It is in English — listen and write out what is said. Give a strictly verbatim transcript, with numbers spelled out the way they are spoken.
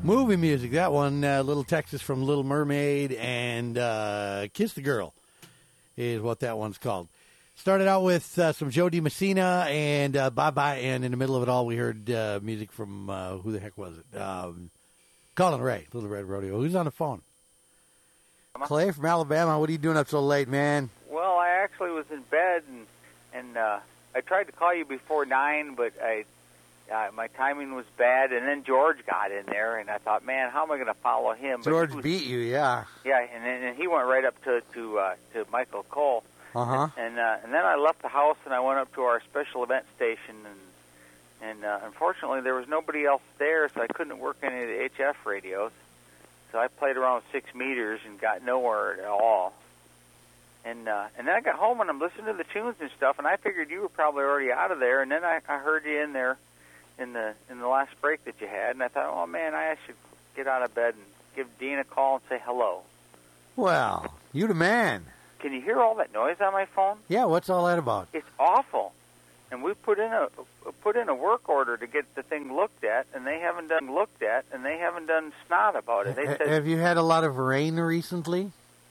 Movie music, that one, uh, Little Texas from Little Mermaid and uh, Kiss the Girl is what that one's called. Started out with uh, some Joe DiMessina and uh, Bye Bye, and in the middle of it all, we heard uh, music from, uh, who the heck was it? Um, Colin Ray, Little Red Rodeo. Who's on the phone? Clay from Alabama. What are you doing up so late, man? Well, I actually was in bed, and and uh, I tried to call you before nine, but I uh, my timing was bad, and then George got in there, and I thought, man, how am I going to follow him? But George was, beat you, yeah. Yeah, and then and he went right up to to uh, to Michael Cole. Uh-huh. And uh, and then I left the house, and I went up to our special event station, and and uh, unfortunately there was nobody else there, so I couldn't work any of the H F radios. So I played around six meters and got nowhere at all. And uh, and then I got home and I'm listening to the tunes and stuff, and I figured you were probably already out of there. And then I, I heard you in there in the in the last break that you had, and I thought, oh man, I should get out of bed and give Dean a call and say hello. Well, you the man. Can you hear all that noise on my phone? Yeah, what's all that about? It's awful. And we put in a put in a work order to get the thing looked at, and they haven't done looked at, and they haven't done snot about it. They said, have you had a lot of rain recently?